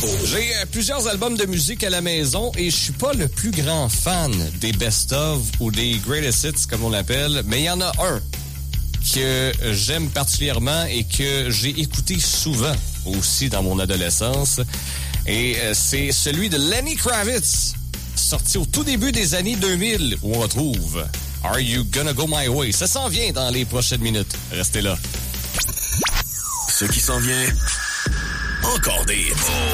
J'ai plusieurs albums de musique à la maison et je suis pas le plus grand fan des best-of ou des greatest hits, comme on l'appelle, mais il y en a un que j'aime particulièrement et que j'ai écouté souvent aussi dans mon adolescence. Et c'est celui de Lenny Kravitz, sorti au tout début des années 2000, où on retrouve Are You Gonna Go My Way? Ça s'en vient dans les prochaines minutes. Restez là. Ce qui s'en vient, encore des hits.